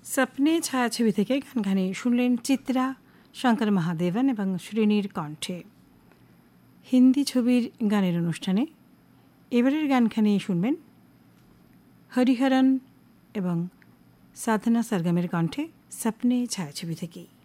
সপনে ছায়াছবি থেকে গানখানি শুনলেন চিত্রা, শঙ্কর মহাদেবন এবং শ্রীনীর কণ্ঠে। হিন্দি ছবির গানের অনুষ্ঠানে এবারের গানখানি শুনবেন হরিহরন এবং সাধনা সরগমের কণ্ঠে সপনে ছায়াছবি থেকেই।